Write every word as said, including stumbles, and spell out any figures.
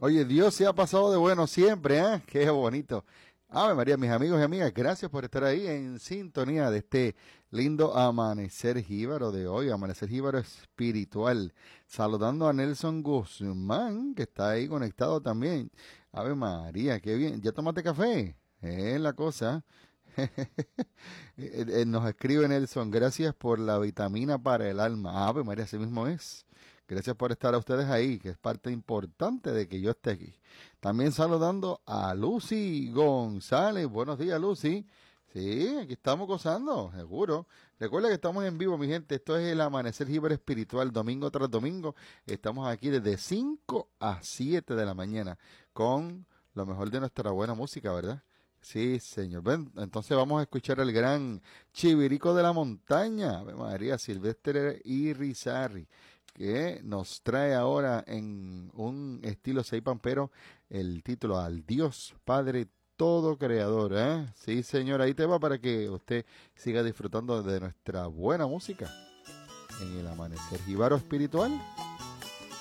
Oye, Dios se ha pasado de bueno siempre, ¿eh? Qué bonito. Ave María, mis amigos y amigas, gracias por estar ahí en sintonía de este lindo amanecer jíbaro de hoy, amanecer jíbaro espiritual. Saludando a Nelson Guzmán, que está ahí conectado también. Ave María, qué bien. ¿Ya tomaste café? Es la cosa. Nos escribe Nelson, gracias por la vitamina para el alma. Ave María, así mismo es. Gracias por estar a ustedes ahí, que es parte importante de que yo esté aquí. También saludando a Lucy González. Buenos días, Lucy. Sí, aquí estamos gozando, seguro. Recuerda que estamos en vivo, mi gente. Esto es el Amanecer Jíbaro Espiritual, domingo tras domingo. Estamos aquí desde cinco a siete de la mañana con lo mejor de nuestra buena música, ¿verdad? Sí, señor. Ven, entonces vamos a escuchar al gran Chivirico de la Montaña, Ave María Silvestre Irizarry, que nos trae ahora en un estilo seipampero el título Al Dios Padre Todo Creador, ¿eh? Sí, señor, ahí te va para que usted siga disfrutando de nuestra buena música en el Amanecer Jíbaro Espiritual.